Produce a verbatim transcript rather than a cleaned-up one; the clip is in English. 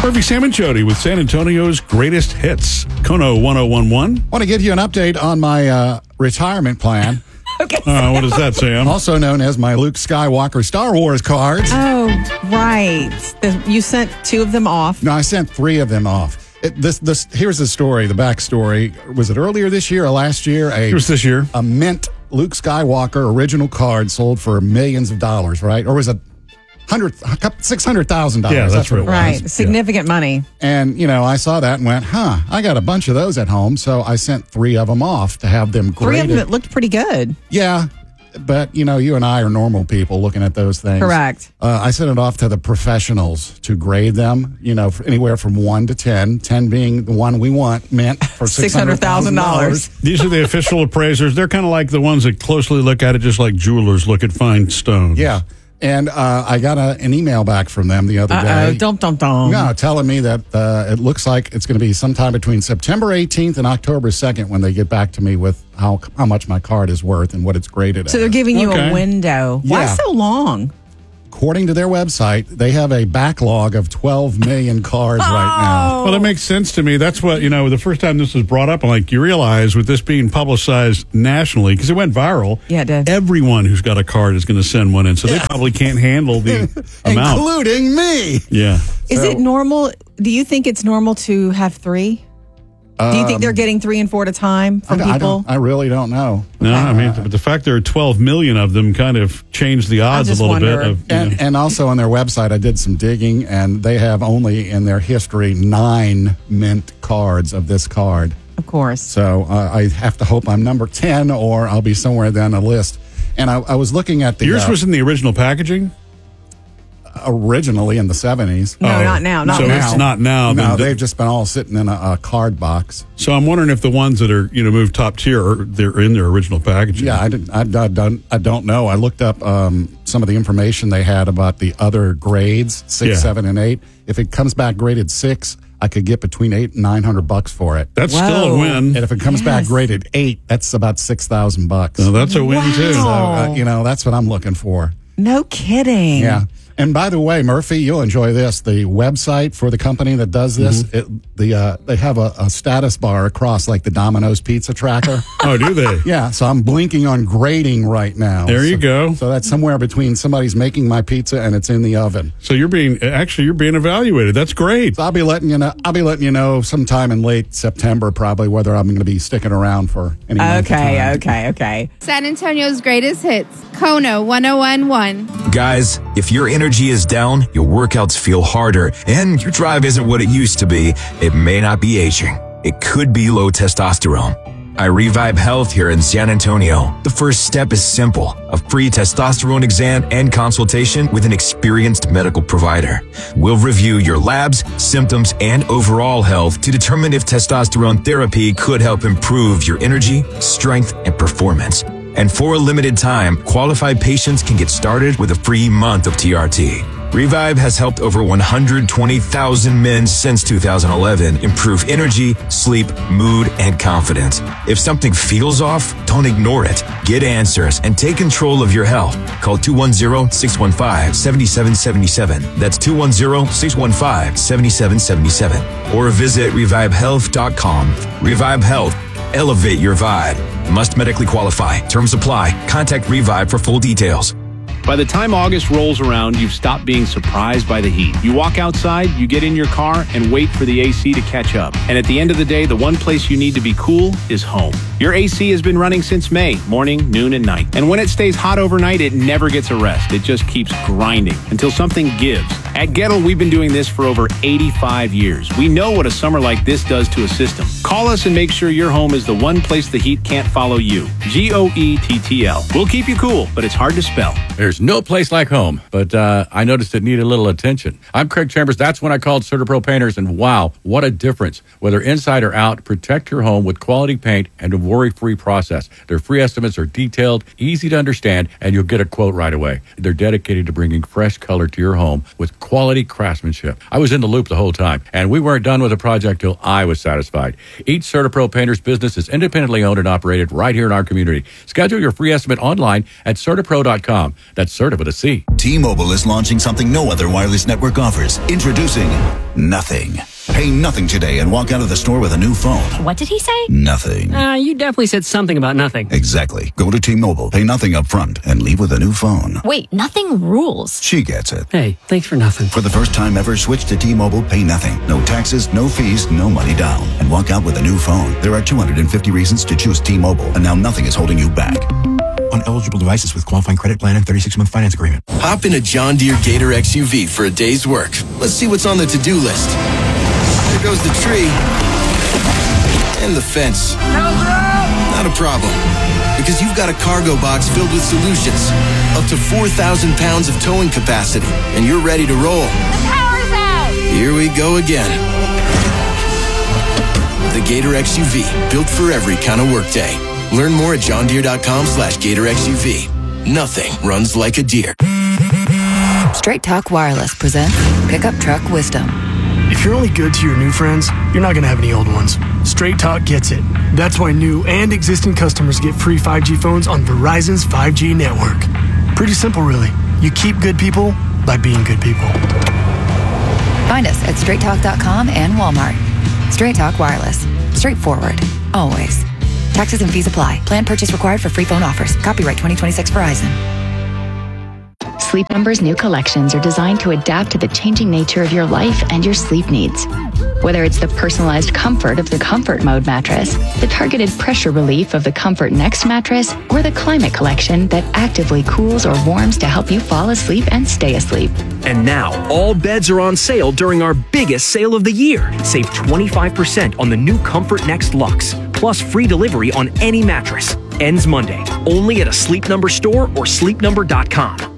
Murphy, Sam, and Jody with San Antonio's greatest hits. Kono one oh one one. Want to give you an update on my uh, retirement plan. Okay. Uh, what is that, Sam? Also known as my Luke Skywalker Star Wars cards. Oh, right. The, you sent two of them off. No, I sent three of them off. It, this, this, here's the story, the backstory. Was it earlier this year or last year? A, It was this year. A mint Luke Skywalker original card sold for millions of dollars, right? Or was it hundred, six hundred thousand dollars? Yeah, that's what it was. Right. Significant Yeah. money. And, you know, I saw that and went, huh, I got a bunch of those at home. So I sent three of them off to have them Three graded. of them that looked pretty good. Yeah. But, you know, you and I are normal people looking at those things. Correct. Uh, I sent it off to the professionals to grade them, you know, for anywhere from one to ten, ten being the one we want, mint for six hundred thousand dollars. These are the official appraisers. They're kind of like the ones that closely look at it, just like jewelers look at fine stones. Yeah. And uh, I got a, an email back from them the other Uh-oh. day. Dum, dum, dum. No, telling me that uh, it looks like it's going to be sometime between September eighteenth and October second when they get back to me with how how much my card is worth and what it's graded So at. they're giving you Okay. a window. Why Yeah. so long? According to their website, they have a backlog of twelve million cards right now. Well, that makes sense to me. That's what, you know, the first time this was brought up, I'm like, you realize with this being publicized nationally, because it went viral, Yeah, it did. everyone who's got a card is going to send one in. So they probably can't handle the amount. Including me. Yeah. Is So- it normal? Do you think it's normal to have three? Do you think they're getting three and four at a time from I, I people? don't, I really don't know. No, I mean, but the fact there are twelve million of them kind of changed the odds a just little wonder. bit. Of, you And, know. and also on their website, I did some digging, and they have only in their history nine mint cards of this card. Of course. So uh, I have to hope I'm number ten, or I'll be somewhere down the list. And I, I was looking at the Yours uh, was in the original packaging? originally in the seventies. No, Oh, not now. Not so now. it's not now. No, then the- they've just been all sitting in a, a card box. so I'm wondering if the ones that are, you know, moved top tier, are, they're in their original packaging. Yeah, I, didn't, I, I, don't, I don't know. I looked up um, some of the information they had about the other grades, six, Yeah. seven, and eight. If it comes back graded six, I could get between eight and nine hundred bucks for it. That's Whoa. still a win. And if it comes back Yes. graded eight, that's about six thousand bucks. So that's a win, too. So, Wow. uh, you know, that's what I'm looking for. No kidding. Yeah. And by the way, Murphy, you'll enjoy this. The website for the company that does this, Mm-hmm. it, the uh, they have a, a status bar across like the Domino's pizza tracker. Oh, do they? Yeah, so I'm blinking on grading right now. There you So- go. So that's somewhere between somebody's making my pizza and it's in the oven. So you're being, actually, you're being evaluated. That's great. So I'll be letting you know. I'll be letting you know sometime in late September, probably, whether I'm going to be sticking around for any. month of Okay, time. okay, okay. San Antonio's greatest hits, Kono one oh one one. Guys, if your energy is down, your workouts feel harder, and your drive isn't what it used to be, it may not be aging. It could be low testosterone. I Revive Health here in San Antonio. The first step is simple: a free testosterone exam and consultation with an experienced medical provider. We'll review your labs, symptoms, and overall health to determine if testosterone therapy could help improve your energy, strength, and performance. And for a limited time, qualified patients can get started with a free month of T R T. Revive has helped over one hundred twenty thousand men since two thousand eleven improve energy, sleep, mood, and confidence. If something feels off, don't ignore it. Get answers and take control of your health. Call two one zero, six one five, seven seven seven seven. That's two one zero, six one five, seven seven seven seven. Or visit revive health dot com. Revive Health. Elevate your vibe. Must medically qualify. Terms apply. Contact Revive for full details. By the time August rolls around, you've stopped being surprised by the heat. You walk outside, you get in your car, and wait for the A C to catch up. And at the end of the day, the one place you need to be cool is home. Your A C has been running since May, morning, noon, and night. And when it stays hot overnight, it never gets a rest. It just keeps grinding until something gives. At Gettle, we've been doing this for over eighty-five years. We know what a summer like this does to a system. Call us and make sure your home is the one place the heat can't follow you. G O E T T L. We'll keep you cool, but it's hard to spell. There's no place like home, but uh, I noticed it needed a little attention. I'm Craig Chambers. That's when I called CertaPro Painters, and wow, what a difference. Whether inside or out, protect your home with quality paint and a worry-free process. Their free estimates are detailed, easy to understand, and you'll get a quote right away. They're dedicated to bringing fresh color to your home with quality craftsmanship. I was in the loop the whole time, and we weren't done with the project till I was satisfied. Each CertaPro Painters business is independently owned and operated right here in our community. Schedule your free estimate online at Certapro dot com. That's Certa with a C. T-Mobile is launching something no other wireless network offers. Introducing Nothing. Pay nothing today and walk out of the store with a new phone. What did he say? Nothing. Uh, you definitely said something about nothing. Exactly. Go to T-Mobile, pay nothing up front, and leave with a new phone. Wait, nothing rules. She gets it. Hey, thanks for nothing. For the first time ever, switch to T-Mobile, pay nothing. No taxes, no fees, no money down. And walk out with a new phone. There are two hundred fifty reasons to choose T-Mobile, and now nothing is holding you back. On eligible devices with qualifying credit plan and thirty-six month finance agreement. Hop in a John Deere Gator X U V for a day's work. Let's see what's on the to-do list. There goes the tree. And the fence. Not a problem. Because you've got a cargo box filled with solutions. Up to four thousand pounds of towing capacity. And you're ready to roll. The power's out! Here we go again. The Gator X U V. Built for every kind of workday. Learn more at johndeere.com slash Gator X U V. Nothing runs like a deer. Straight Talk Wireless presents Pickup Truck Wisdom. If you're only good to your new friends, you're not going to have any old ones. Straight Talk gets it. That's why new and existing customers get free five G phones on Verizon's five G network. Pretty simple, really. You keep good people by being good people. Find us at straight talk dot com and Walmart. Straight Talk Wireless. Straightforward. Always. Taxes and fees apply. Plan purchase required for free phone offers. Copyright twenty twenty-six Verizon. Sleep Number's new collections are designed to adapt to the changing nature of your life and your sleep needs. Whether it's the personalized comfort of the Comfort Mode mattress, the targeted pressure relief of the Comfort Next mattress, or the Climate Collection that actively cools or warms to help you fall asleep and stay asleep. And now, all beds are on sale during our biggest sale of the year. Save twenty-five percent on the new Comfort Next Luxe, plus free delivery on any mattress. Ends Monday, only at a Sleep Number store or sleep number dot com.